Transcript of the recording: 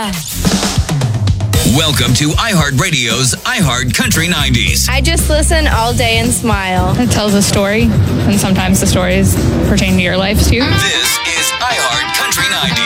Welcome to iHeartRadio's iHeart Country 90s. I just listen all day and smile. It tells a story, and sometimes the stories pertain to your life, too. This is iHeart Country 90s.